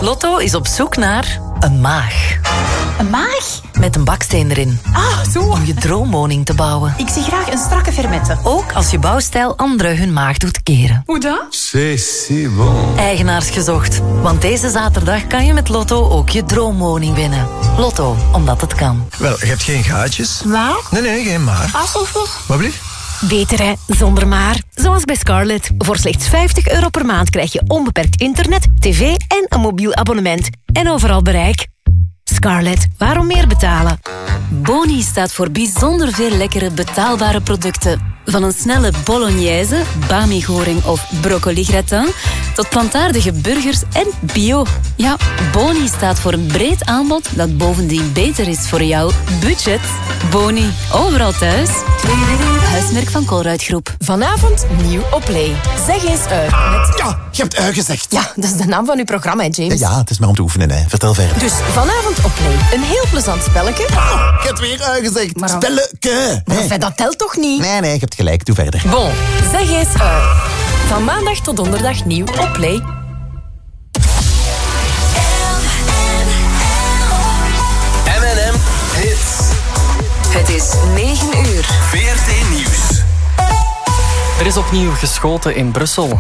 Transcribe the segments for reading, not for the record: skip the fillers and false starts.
Lotto is op zoek naar een maag. Een maag? Met een baksteen erin. Ah, zo. Om je droomwoning te bouwen. Ik zie graag een strakke fermette. Ook als je bouwstijl anderen hun maag doet keren. Hoe dan? C'est si bon. Eigenaars gezocht. Want deze zaterdag kan je met Lotto ook je droomwoning winnen. Lotto, omdat het kan. Wel, je hebt geen gaatjes? Wat? Nee, geen maar. Wat blieft? Beter hè, zonder maar. Zoals bij Scarlett. Voor slechts €50 per maand krijg je onbeperkt internet, tv en een mobiel abonnement. En overal bereik. Scarlett, waarom meer betalen? Boni staat voor bijzonder veel lekkere betaalbare producten. Van een snelle bolognese, bami-goring of broccoli-gratin tot plantaardige burgers en bio. Ja, Boni staat voor een breed aanbod dat bovendien beter is voor jouw budget. Boni, overal thuis. Huismerk van Colruyt-groep. Vanavond nieuw op Play. Zeg eens uit met... Ja, je hebt gezegd. Ja, dat is de naam van uw programma, hè, James. Ja, het is maar om te oefenen, hè. Vertel verder. Dus vanavond op Play. Een heel plezant spelletje. Je hebt weer gezegd. Maar- Spelleke. Maar enfin, dat telt toch niet? Nee, je hebt gelijk. Doe verder. Bon, zeg eens uit. Van maandag tot donderdag nieuw op Play. M&M Hits. Het is 9 uur. VRT Nieuws. Er is opnieuw geschoten in Brussel.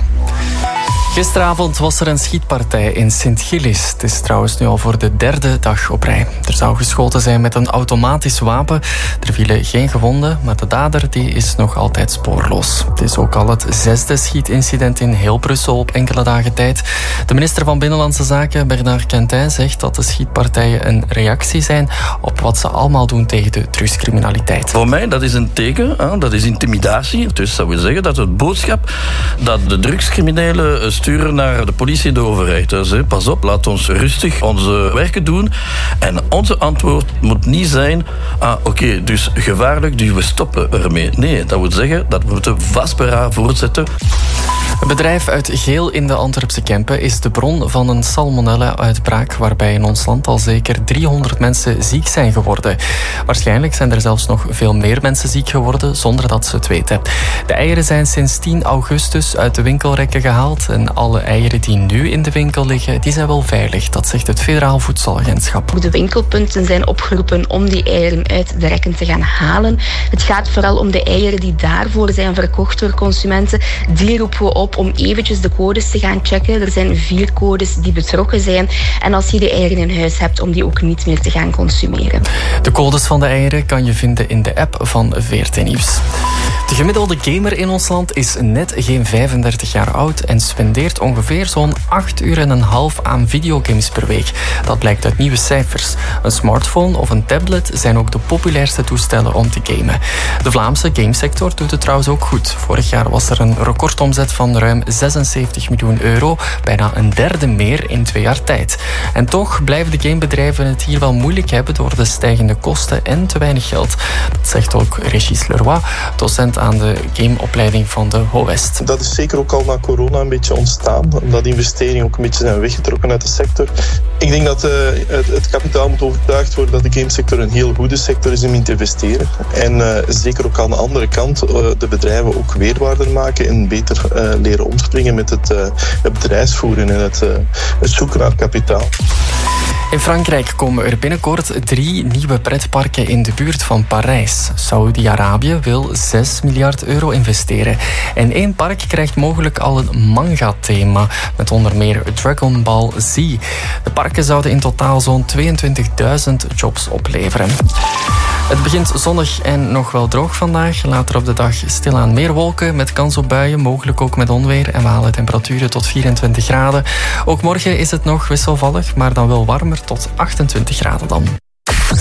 Gisteravond was er een schietpartij in Sint-Gillis. Het is trouwens nu al voor de 3e dag op rij. Er zou geschoten zijn met een automatisch wapen. Er vielen geen gewonden, maar de dader die is nog altijd spoorloos. Het is ook al het 6e schietincident in heel Brussel op enkele dagen tijd. De minister van Binnenlandse Zaken, Bernard Quentin, zegt dat de schietpartijen een reactie zijn op wat ze allemaal doen tegen de drugscriminaliteit. Voor mij dat is een teken, dat is intimidatie. Dus dat wil zeggen dat het boodschap dat de drugscriminelen sturen naar de politie en de overheid. Dus pas op, laat ons rustig onze werken doen. En onze antwoord moet niet zijn, oké, dus gevaarlijk, dus we stoppen ermee. Nee, dat wil zeggen dat we moeten vastberaden voortzetten. Een bedrijf uit Geel in de Antwerpse Kempen is de bron van een salmonella-uitbraak waarbij in ons land al zeker 300 mensen ziek zijn geworden. Waarschijnlijk zijn er zelfs nog veel meer mensen ziek geworden zonder dat ze het weten. De eieren zijn sinds 10 augustus uit de winkelrekken gehaald en alle eieren die nu in de winkel liggen, die zijn wel veilig. Dat zegt het Federaal Voedselagentschap. De winkelpunten zijn opgeroepen om die eieren uit de rekken te gaan halen. Het gaat vooral om de eieren die daarvoor zijn verkocht door consumenten. Die roepen we op om eventjes de codes te gaan checken. Er zijn 4 codes die betrokken zijn. En als je de eieren in huis hebt, om die ook niet meer te gaan consumeren. De codes van de eieren kan je vinden in de app van VRT Nieuws. De gemiddelde gamer in ons land is net geen 35 jaar oud en spendeert ongeveer zo'n 8,5 uur aan videogames per week. Dat blijkt uit nieuwe cijfers. Een smartphone of een tablet zijn ook de populairste toestellen om te gamen. De Vlaamse gamesector doet het trouwens ook goed. Vorig jaar was er een recordomzet van ruim 76 miljoen euro, bijna een derde meer in 2 jaar tijd. En toch blijven de gamebedrijven het hier wel moeilijk hebben door de stijgende kosten en te weinig geld. Dat zegt ook Régis Leroy, docent aan de gameopleiding van de HOWEST. Dat is zeker ook al na corona een beetje ontstaan, omdat investeringen ook een beetje zijn weggetrokken uit de sector. Ik denk dat het kapitaal moet overtuigd worden dat de gamesector een heel goede sector is om in te investeren. En zeker ook aan de andere kant de bedrijven ook weerwaarder maken en beter leren omspringen met het bedrijfsvoeren en het zoeken naar kapitaal. In Frankrijk komen er binnenkort 3 nieuwe pretparken in de buurt van Parijs. Saudi-Arabië wil 6 miljard euro investeren. En 1 park krijgt mogelijk al een manga-thema, met onder meer Dragon Ball Z. De parken zouden in totaal zo'n 22.000 jobs opleveren. Het begint zonnig en nog wel droog vandaag. Later op de dag stilaan meer wolken met kans op buien, mogelijk ook met onweer. En we halen temperaturen tot 24 graden. Ook morgen is het nog wisselvallig, maar dan wel warmer tot 28 graden dan.